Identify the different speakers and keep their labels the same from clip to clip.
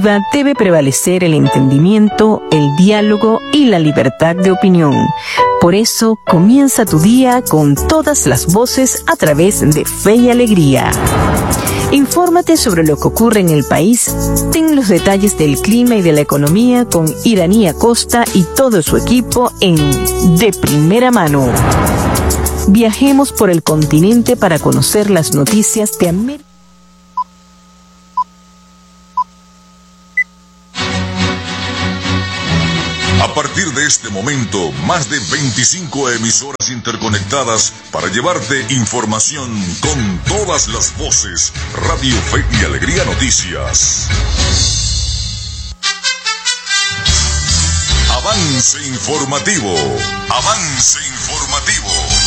Speaker 1: educativa debe prevalecer el entendimiento, el diálogo y la libertad de opinión. Por eso, comienza tu día con todas las voces a través de Fe y Alegría. Infórmate sobre lo que ocurre en el país. Ten los detalles del clima y de la economía con Iraní Acosta y todo su equipo en De Primera Mano. Viajemos por el continente para conocer las noticias de América.
Speaker 2: A partir de este momento, más de 25 emisoras interconectadas para llevarte información con todas las voces. Radio Fe y Alegría Noticias. Avance informativo. Avance informativo.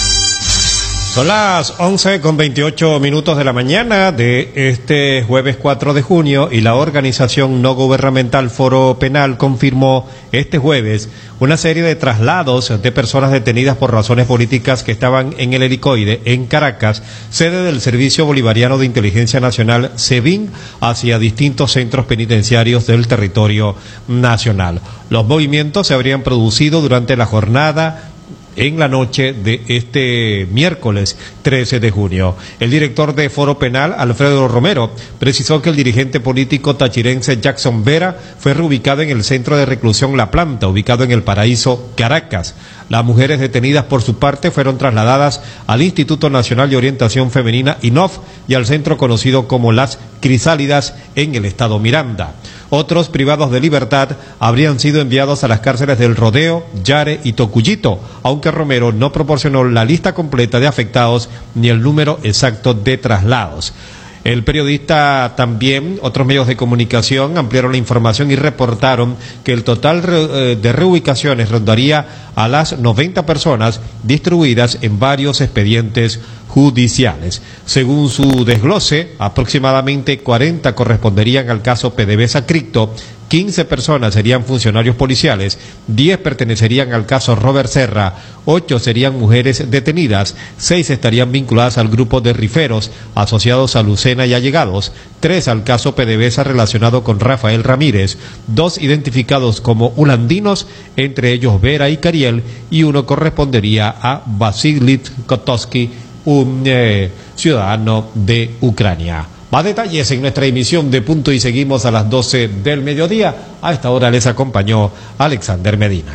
Speaker 3: Son las 11:28 de la mañana de este jueves 4 de junio y la organización no gubernamental Foro Penal confirmó este jueves una serie de traslados de personas detenidas por razones políticas que estaban en el helicoide en Caracas, sede del Servicio Bolivariano de Inteligencia Nacional, SEBIN, hacia distintos centros penitenciarios del territorio nacional. Los movimientos se habrían producido durante la jornada en la noche de este miércoles 13 de junio. El director de Foro Penal, Alfredo Romero, precisó que el dirigente político tachirense Jackson Vera fue reubicado en el centro de reclusión La Planta, ubicado en El Paraíso, Caracas. Las mujeres detenidas por su parte fueron trasladadas al Instituto Nacional de Orientación Femenina, INOF, y al centro conocido como Las Crisálidas en el estado Miranda. Otros privados de libertad habrían sido enviados a las cárceles del Rodeo, Yare y Tocuyito, aunque Romero no proporcionó la lista completa de afectados ni el número exacto de traslados. El periodista también, otros medios de comunicación ampliaron la información y reportaron que el total de reubicaciones rondaría a las 90 personas distribuidas en varios expedientes judiciales. Según su desglose, aproximadamente 40 corresponderían al caso PDVSA Cripto, 15 personas serían funcionarios policiales, 10 pertenecerían al caso Robert Serra, 8 serían mujeres detenidas, 6 estarían vinculadas al grupo de riferos asociados a Lucena y allegados, 3 al caso PDVSA relacionado con Rafael Ramírez, 2 identificados como ulandinos, entre ellos Vera y Cariel, y 1 correspondería a Vasily Kotowski, un ciudadano de Ucrania. Más detalles en nuestra emisión de Punto y Seguimos a las 12 del mediodía. A esta hora les acompañó Alexander Medina.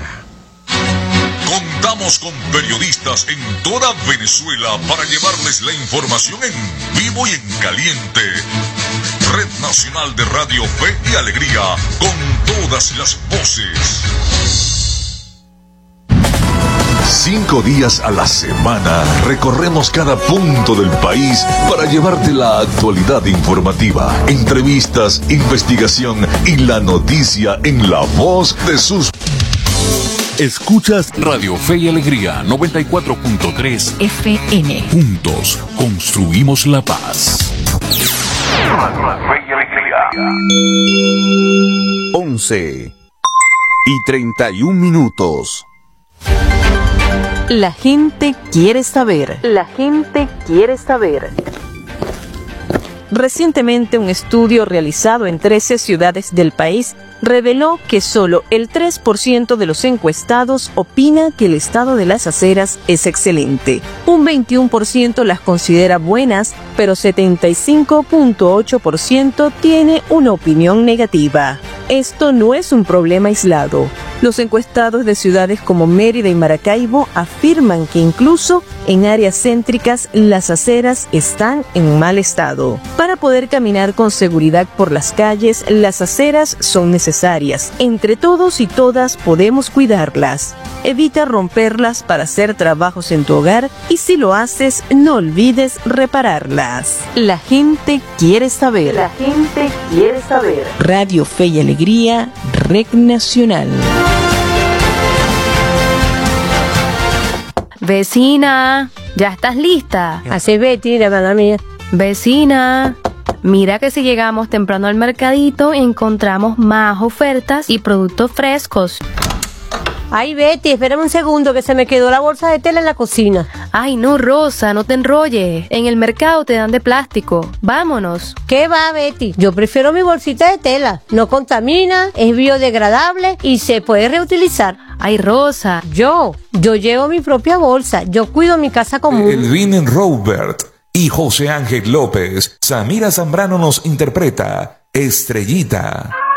Speaker 2: Contamos con periodistas en toda Venezuela para llevarles la información en vivo y en caliente. Red Nacional de Radio Fe y Alegría, con todas las voces. 5 días a la semana recorremos cada punto del país para llevarte la actualidad informativa, entrevistas, investigación y la noticia en la voz de sus...
Speaker 4: Escuchas Radio Fe y Alegría 94.3
Speaker 1: FM.
Speaker 4: Juntos construimos la paz.
Speaker 5: Fe y Alegría. 11:31.
Speaker 1: La gente quiere saber. La gente quiere saber. Recientemente, un estudio realizado en 13 ciudades del país reveló que solo el 3% de los encuestados opina que el estado de las aceras es excelente. Un 21% las considera buenas, pero 75.8% tiene una opinión negativa. Esto no es un problema aislado. Los encuestados de ciudades como Mérida y Maracaibo afirman que incluso en áreas céntricas las aceras están en mal estado. Para poder caminar con seguridad por las calles, las aceras son necesarias. Entre todos y todas podemos cuidarlas. Evita romperlas para hacer trabajos en tu hogar y si lo haces, no olvides repararlas. La gente quiere saber. La gente quiere saber. Radio Fe y Alegría, Red Nacional.
Speaker 6: Vecina, ¿ya estás lista?
Speaker 7: Así, Betty, la verdad mía.
Speaker 6: Vecina, mira que si llegamos temprano al mercadito encontramos más ofertas y productos frescos.
Speaker 7: Ay, Betty, espérame un segundo que se me quedó la bolsa de tela en la cocina.
Speaker 6: Ay, no, Rosa, no te enrolles. En el mercado te dan de plástico. Vámonos.
Speaker 7: ¿Qué va, Betty? Yo prefiero mi bolsita de tela. No contamina, es biodegradable y se puede reutilizar.
Speaker 6: Ay, Rosa.
Speaker 7: Yo llevo mi propia bolsa. Yo cuido mi casa común.
Speaker 8: Elvin Robert y José Ángel López. Samira Zambrano nos interpreta Estrellita.